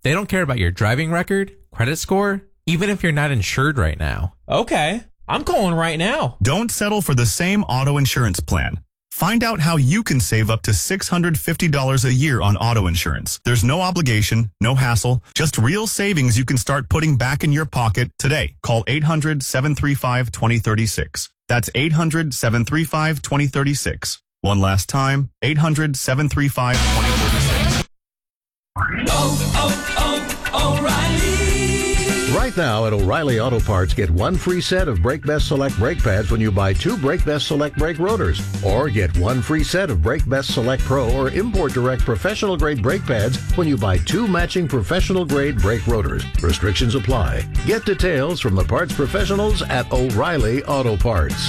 They don't care about your driving record, credit score, even if you're not insured right now. Okay, I'm calling right now. Don't settle for the same auto insurance plan. Find out how you can save up to $650 a year on auto insurance. There's no obligation, no hassle, just real savings you can start putting back in your pocket today. Call 800-735-2036. That's 800-735-2036. One last time, 800-735-2036. O'Reilly. Right now at O'Reilly Auto Parts, get one free set of Brake Best Select brake pads when you buy 2 Brake Best Select brake rotors. Or get one free set of Brake Best Select Pro or Import Direct professional grade brake pads when you buy 2 matching professional grade brake rotors. Restrictions apply. Get details from the parts professionals at O'Reilly Auto Parts.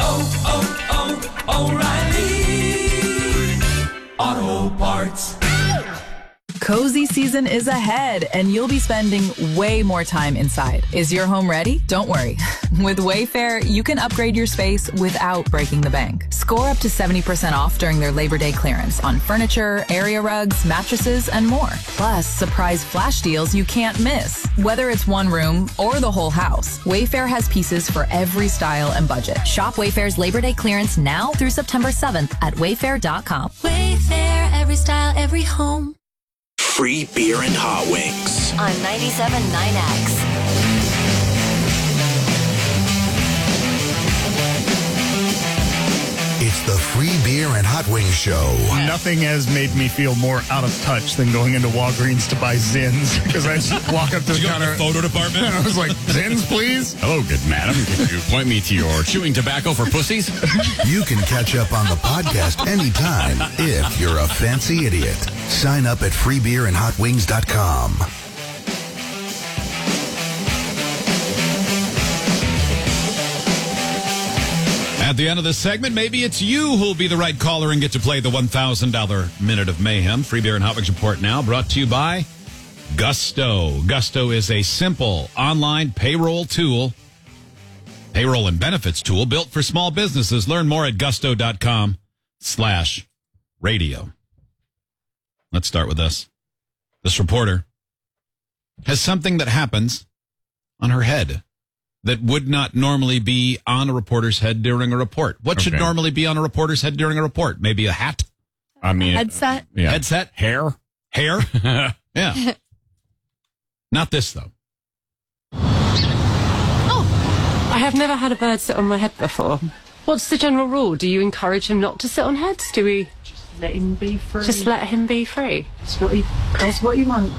O'Reilly Auto Parts. Cozy season is ahead, and you'll be spending way more time inside. Is your home ready? Don't worry. With Wayfair, you can upgrade your space without breaking the bank. Score up to 70% off during their Labor Day clearance on furniture, area rugs, mattresses, and more. Plus, surprise flash deals you can't miss. Whether it's one room or the whole house, Wayfair has pieces for every style and budget. Shop Wayfair's Labor Day clearance now through September 7th at wayfair.com. Wayfair, every style, every home. Free beer and hot wings On 97.9X. It's the Free Beer and Hot Wings Show. Nothing has made me feel more out of touch than going into Walgreens to buy Zins, because I just walk up to the counter. Photo department? And I was like, Zins, please? Hello, good madam. Can you point me to your chewing tobacco for pussies? You can catch up on the podcast anytime if you're a fancy idiot. Sign up at freebeerandhotwings.com. At the end of this segment, maybe it's you who'll be the right caller and get to play the $1,000 Minute of Mayhem. Free Beer and Hot Wings Report now, brought to you by Gusto. Gusto is a simple online payroll and benefits tool built for small businesses. Learn more at gusto.com/radio. Let's start with this. This reporter has something that happens on her head that would not normally be on a reporter's head during a report. What should normally be on a reporter's head during a report? Maybe a hat? I mean, headset. Yeah. Headset? Hair? Yeah. Not this, though. Oh, I have never had a bird sit on my head before. What's the general rule? Do you encourage him not to sit on heads? Do we let him be free? Just let him be free. That's what you want.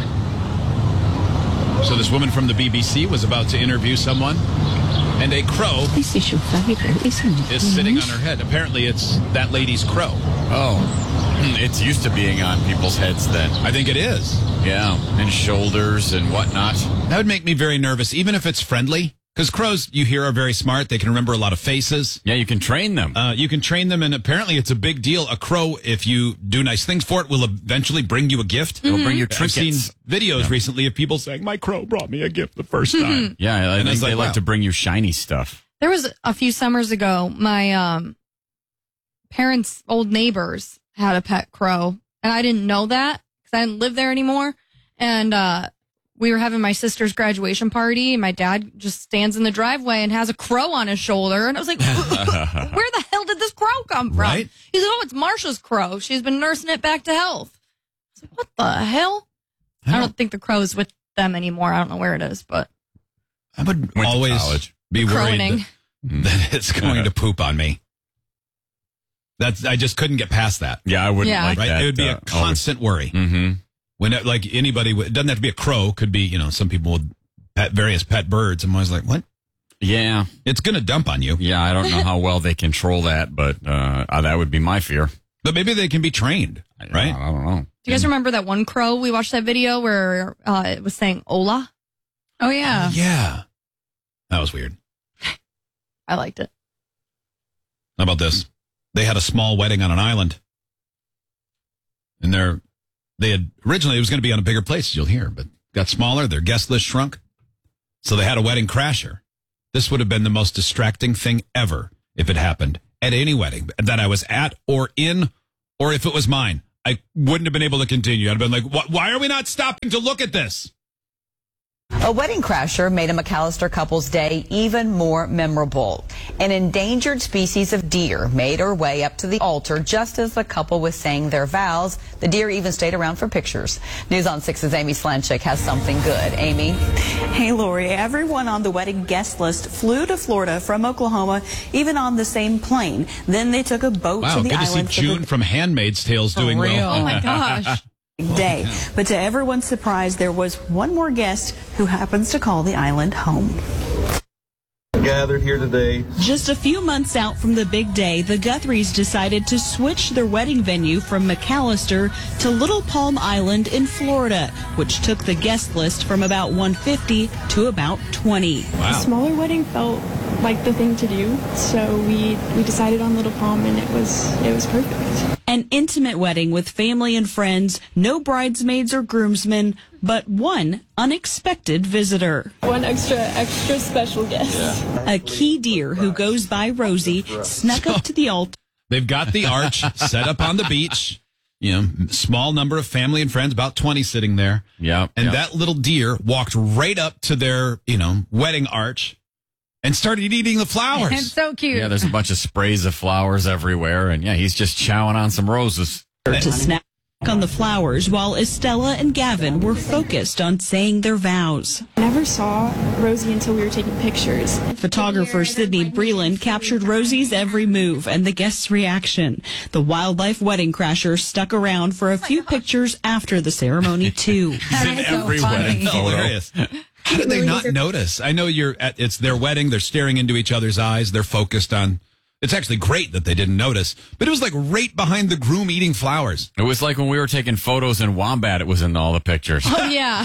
So this woman from the BBC was about to interview someone, and a crow This is your favourite, isn't it? is sitting on her head. Apparently, it's that lady's crow. Oh, it's used to being on people's heads then. I think it is. Yeah, and shoulders and whatnot. That would make me very nervous, even if it's friendly. Because crows, you hear, are very smart. They can remember a lot of faces. Yeah, you can train them. You can train them, and apparently it's a big deal. A crow, if you do nice things for it, will eventually bring you a gift. It'll bring you I've seen trinkets. videos recently of people saying, my crow brought me a gift the first time. Yeah, I And think it's they like, like to bring you shiny stuff. There was a few summers ago, my parents' old neighbors had a pet crow, and I didn't know that because I didn't live there anymore. And we were having my sister's graduation party, and my dad just stands in the driveway and has a crow on his shoulder. And I was like, where the hell did this crow come from? Right? He's like, oh, it's Marsha's crow. She's been nursing it back to health. I was like, what the hell? I don't think the crow's with them anymore. I don't know where it is, but I would always be worried that it's going to poop on me. I just couldn't get past that. Yeah, I wouldn't like that. It would be a constant worry. Mm-hmm. When like anybody, it doesn't have to be a crow. Could be, some people with various pet birds. I'm always like, what? Yeah. It's going to dump on you. Yeah, I don't know how well they control that, but that would be my fear. But maybe they can be trained, right? I don't know. do you guys remember that one crow? We watched that video where it was saying "Hola." Oh, yeah. Yeah. That was weird. I liked it. How about this? They had a small wedding on an island. And they had originally, it was going to be on a bigger place, as you'll hear, but got smaller. Their guest list shrunk. So they had a wedding crasher. This would have been the most distracting thing ever if it happened at any wedding that I was at or in, or if it was mine. I wouldn't have been able to continue. I'd have been like, why are we not stopping to look at this? A wedding crasher made a McAllister couple's day even more memorable. An endangered species of deer made her way up to the altar just as the couple was saying their vows. The deer even stayed around for pictures. News on 6's Amy Slanchik has something good. Amy? Hey, Lori. Everyone on the wedding guest list flew to Florida from Oklahoma, even on the same plane. Then they took a boat to the good island. to see June from Handmaid's Tale's doing well. Oh my gosh. Day. But to everyone's surprise, there was one more guest who happens to call the island home. Gathered here today. Just a few months out from the big day, the Guthries decided to switch their wedding venue from McAllister to Little Palm Island in Florida, which took the guest list from about 150 to about 20. A smaller wedding felt like the thing to do, so we decided on Little Palm, and it was perfect. An intimate wedding with family and friends, no bridesmaids or groomsmen, but one unexpected visitor. One extra special guest. A key deer who goes by Rosie snuck up to the altar. They've got the arch set up on the beach. Small number of family and friends, about 20 sitting there. Yeah. And that little deer walked right up to their, wedding arch and started eating the flowers. It's so cute. Yeah, there's a bunch of sprays of flowers everywhere. And he's just chowing on some roses. To snack on the flowers while Estella and Gavin were focused on saying their vows. I never saw Rosie until we were taking pictures. Photographer Sydney Breland captured Rosie's every move and the guests' reaction. The wildlife wedding crasher stuck around for a few pictures after the ceremony, too. In every wedding photo. Hilarious. How did they not notice? I know it's their wedding. They're staring into each other's eyes. They're focused on. It's actually great that they didn't notice, but it was like right behind the groom eating flowers. It was like when we were taking photos in Wombat, it was in all the pictures. Oh, yeah.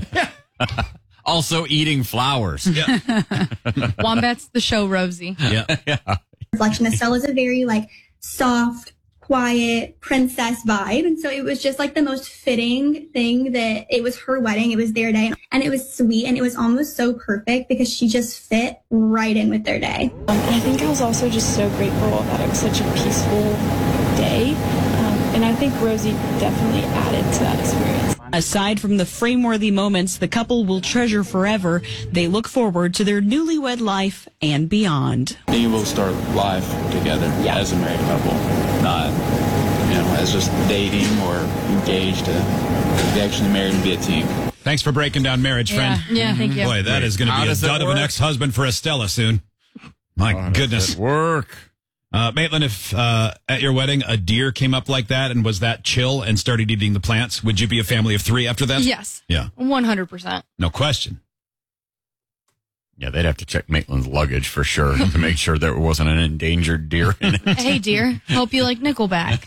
Also eating flowers. Yeah. Wombat's the show, Rosie. Yeah. Reflection. Estella's a very soft, quiet princess vibe. And so it was just the most fitting thing that it was her wedding. It was their day. And it was sweet. And it was almost so perfect because she just fit right in with their day. I think I was also just so grateful that it was such a peaceful day. And I think Rosie definitely added to that experience. Aside from the frameworthy moments the couple will treasure forever, they look forward to their newlywed life and beyond. You will start life together as a married couple, not as just dating or engaged to be actually married and be a team. Thanks for breaking down marriage, friend. Yeah, thank you. Boy, that is going to be a dud of an ex-husband for Estella soon. My goodness. Work. Maitland, if at your wedding a deer came up like that and was that chill and started eating the plants, would you be a family of 3 after that? Yes. Yeah. 100%. No question. Yeah, they'd have to check Maitland's luggage for sure to make sure there wasn't an endangered deer in it. Hey, dear. Hope you like Nickelback.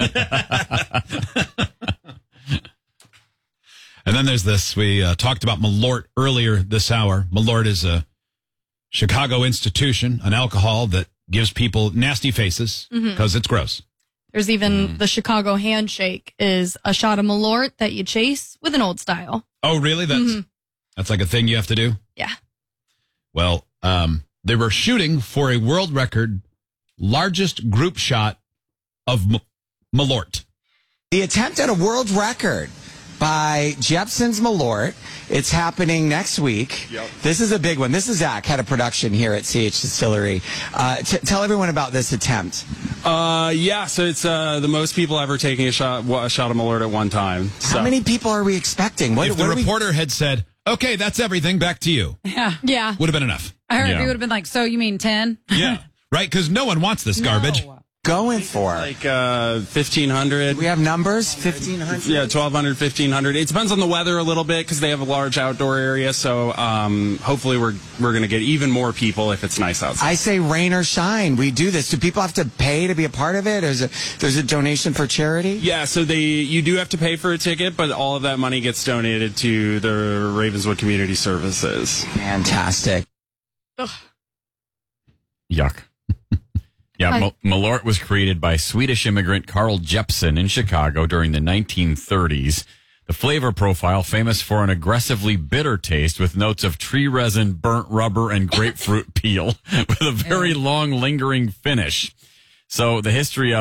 And then there's this. We talked about Malort earlier this hour. Malort is a Chicago institution, an alcohol that gives people nasty faces because it's gross. There's even the Chicago handshake is a shot of Malort that you chase with an old style. Oh, really? That's like a thing you have to do? Yeah. Well, they were shooting for a world record largest group shot of Malort. The attempt at a world record by Jeppson's Malort. It's happening next week. Yep. This is a big one. This is Zach, head of production here at CH Distillery. Tell everyone about this attempt. So it's the most people ever taking a shot of Malort at one time. So. How many people are we expecting? If the reporter had said, okay, that's everything, back to you. Yeah. Would have been enough. I heard he would have been like, so you mean 10? Yeah. Right? Because no one wants this garbage. Going for 1,500. We have numbers 1,500. Yeah, 1,200, 1,500. It depends on the weather a little bit because they have a large outdoor area. So hopefully we're going to get even more people if it's nice outside. I say rain or shine. We do this. Do people have to pay to be a part of it? There's a donation for charity. Yeah, so you do have to pay for a ticket, but all of that money gets donated to the Ravenswood Community Services. Fantastic. Ugh. Yuck. Yeah, Malort was created by Swedish immigrant Carl Jeppson in Chicago during the 1930s. The flavor profile, famous for an aggressively bitter taste with notes of tree resin, burnt rubber, and grapefruit peel, with a very long, lingering finish. So the history of it,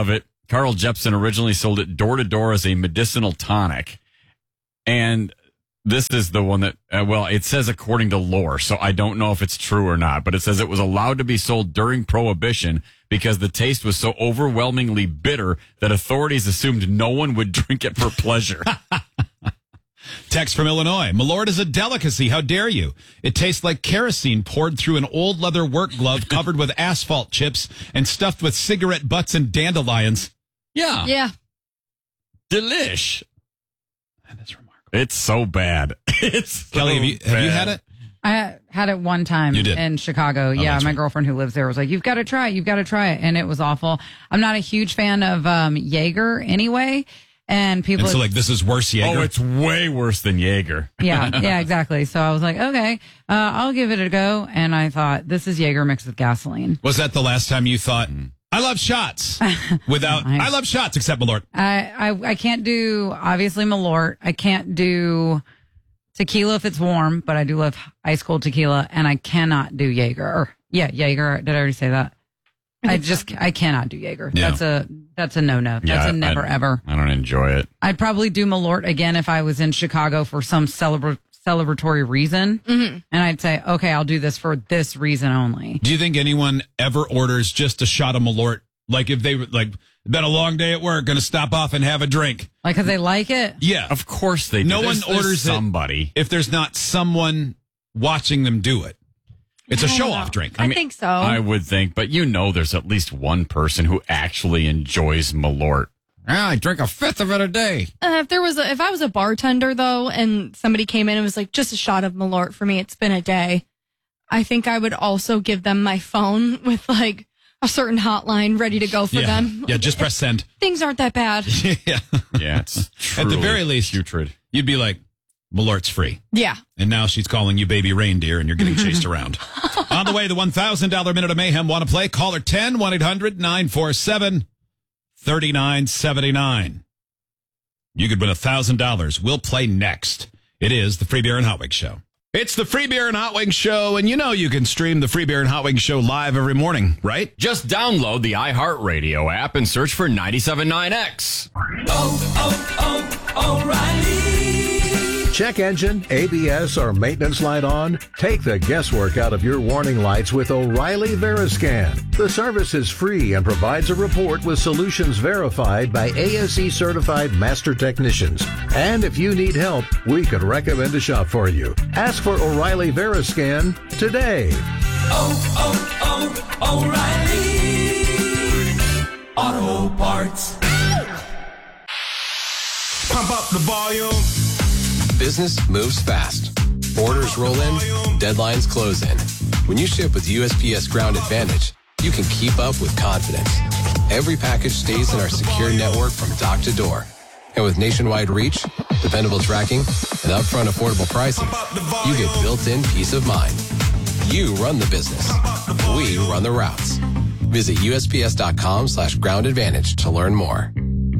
Carl Jepsen originally sold it door to door as a medicinal tonic. And this is the one that, it says according to lore, so I don't know if it's true or not, but it says it was allowed to be sold during Prohibition because the taste was so overwhelmingly bitter that authorities assumed no one would drink it for pleasure. Text from Illinois. Malort is a delicacy. How dare you? It tastes like kerosene poured through an old leather work glove covered with asphalt chips and stuffed with cigarette butts and dandelions. Yeah. Yeah. Delish. That is remarkable. It's so bad. It's Kelly, have you had it? I had it one time in Chicago. Yeah, that's my right. girlfriend who lives there was like, you've got to try it. And it was awful. I'm not a huge fan of Jaeger anyway. And people And so, like, this is worse Jaeger? Oh, it's way worse than Jaeger. yeah, exactly. So I was like, okay, I'll give it a go. And I thought, this is Jaeger mixed with gasoline. Was that the last time you thought, I love shots? I love shots except Malort. I can't do, obviously, Malort. I can't do tequila if it's warm, but I do love ice cold tequila. And I cannot do Jaeger. Jaeger. Did I already say that? I cannot do Jaeger. Yeah. That's a no-no. That's a never ever. I don't enjoy it. I'd probably do Malort again if I was in Chicago for some celebratory reason. Mm-hmm. And I'd say, okay, I'll do this for this reason only. Do you think anyone ever orders just a shot of Malort? Like if they were like, been a long day at work, going to stop off and have a drink. Like, because they like it? Yeah. Of course they do. No one There's orders somebody. it if there's not someone watching them do it. It's a show-off drink. I think so. I would think, but there's at least one person who actually enjoys Malort. I drink a fifth of it a day. If I was a bartender though, and somebody came in and was like, just a shot of Malort for me, it's been a day, I think I would also give them my phone with like a certain hotline ready to go for them. Yeah, just press send. Things aren't that bad. Yeah, it's at the very least, putrid. You'd be like, Malort's free. Yeah. And now she's calling you baby reindeer and you're getting chased around. On the way, the $1,000 Minute of Mayhem. Want to play? Caller 10, 1-800-947-3979. You could win $1,000. We'll play next. It is the Free Beer and Hot Wings Show. It's the Free Beer and Hot Wings Show, and you can stream the Free Beer and Hot Wings Show live every morning, right? Just download the iHeartRadio app and search for 97.9X. O'Reilly. Check engine, ABS, or maintenance light on? Take the guesswork out of your warning lights with O'Reilly Veriscan. The service is free and provides a report with solutions verified by ASE certified master technicians. And if you need help, we could recommend a shop for you. Ask for O'Reilly Veriscan today. O'Reilly Auto Parts. Pump up the volume. Business moves fast. Orders roll in, deadlines close in. When you ship with USPS Ground Advantage, you can keep up with confidence. Every package stays in our secure network from dock to door. And with nationwide reach, dependable tracking, and upfront affordable pricing, you get built-in peace of mind. You run the business. We run the routes. Visit USPS.com/Ground Advantage to learn more.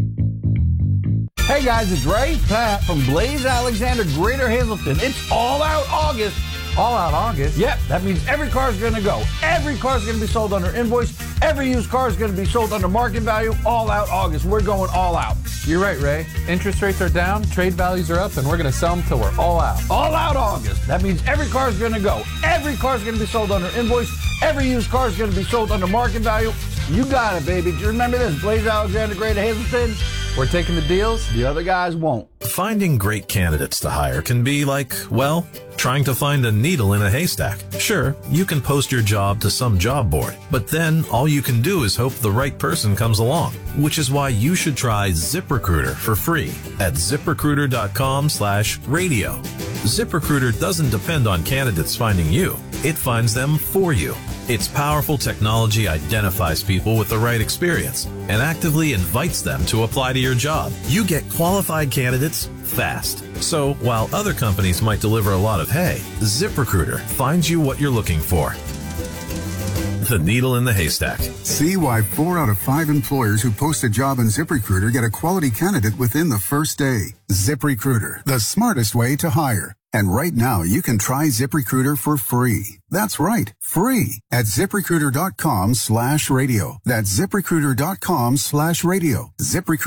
Hey guys, it's Ray Platt from Blaze Alexander, Greater Hazleton. It's All Out August. All Out August? Yep, that means every car is going to go. Every car is going to be sold under invoice. Every used car is going to be sold under market value. All Out August. We're going all out. You're right, Ray. Interest rates are down, trade values are up, and we're going to sell them till we're all out. All Out August. That means every car is going to go. Every car is going to be sold under invoice. Every used car is going to be sold under market value. You got it, baby. Do you remember this? Blaze Alexander, Greater Hazleton. We're taking the deals, the other guys won't. Finding great candidates to hire can be like, well, trying to find a needle in a haystack. Sure, you can post your job to some job board, but then all you can do is hope the right person comes along, which is why you should try ZipRecruiter for free at ZipRecruiter.com/radio. ZipRecruiter doesn't depend on candidates finding you. It finds them for you. Its powerful technology identifies people with the right experience and actively invites them to apply to your job. You get qualified candidates fast. So while other companies might deliver a lot of hay, ZipRecruiter finds you what you're looking for. The needle in the haystack. See why 4 out of 5 employers who post a job on ZipRecruiter get a quality candidate within the first day. ZipRecruiter, the smartest way to hire. And right now, you can try ZipRecruiter for free. That's right, free at ZipRecruiter.com/radio. That's ZipRecruiter.com/radio.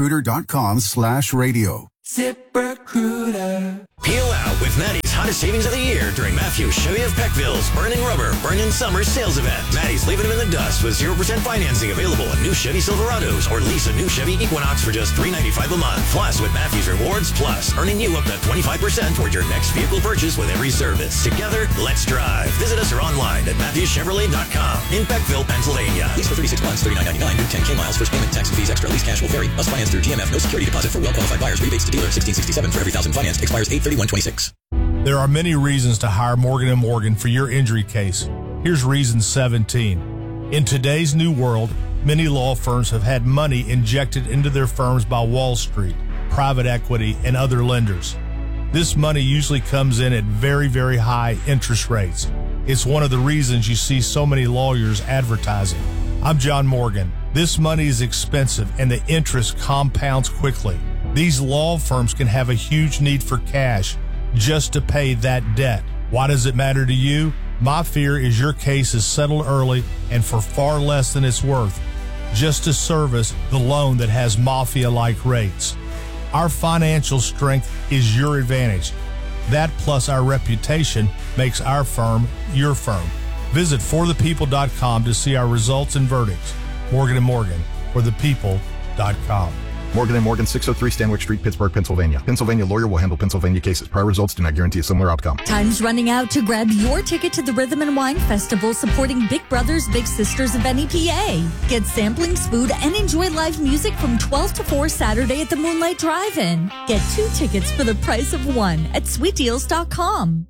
ZipRecruiter.com/radio. ZipRecruiter. Peel out with Maddie's hottest savings of the year during Matthews Chevy of Peckville's Burning Rubber, Burning Summer sales event. Maddie's leaving them in the dust with 0% financing available on new Chevy Silverados or lease a new Chevy Equinox for just $395 a month. Plus, with Matthews Rewards Plus, earning you up to 25% toward your next vehicle purchase with every service. Together, let's drive. Visit us or online at MatthewsChevrolet.com in Peckville, Pennsylvania. Lease for 36 months, $39.99, new 10K miles. First payment, tax and fees, extra lease cash will vary. Must finance through GMF. No security deposit for well-qualified buyers. Rebates to dealer, $16.67 for every $1,000 financed. Expires 8/31/26. There are many reasons to hire Morgan & Morgan for your injury case. Here's reason 17. In today's new world, many law firms have had money injected into their firms by Wall Street, private equity, and other lenders. This money usually comes in at very, very high interest rates. It's one of the reasons you see so many lawyers advertising. I'm John Morgan. This money is expensive and the interest compounds quickly. These law firms can have a huge need for cash just to pay that debt. Why does it matter to you? My fear is your case is settled early and for far less than it's worth, just to service the loan that has mafia-like rates. Our financial strength is your advantage. That plus our reputation makes our firm your firm. Visit forthepeople.com to see our results and verdicts. Morgan & Morgan, forthepeople.com. Morgan & Morgan, 603 Stanwick Street, Pittsburgh, Pennsylvania. Pennsylvania lawyer will handle Pennsylvania cases. Prior results do not guarantee a similar outcome. Time's running out to grab your ticket to the Rhythm and Wine Festival supporting Big Brothers Big Sisters of NEPA. Get samplings, food, and enjoy live music from 12 to 4 Saturday at the Moonlight Drive-In. Get 2 tickets for the price of 1 at sweetdeals.com.